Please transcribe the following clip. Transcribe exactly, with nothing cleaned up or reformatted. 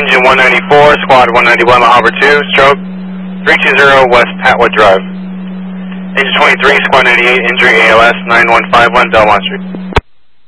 Engine one ninety-four, Squad one ninety-one, La Havre two, stroke, three two zero West Patwood Drive. Engine twenty-three, Squad ninety-eight, injury A L S nine one five one, Delmont Street.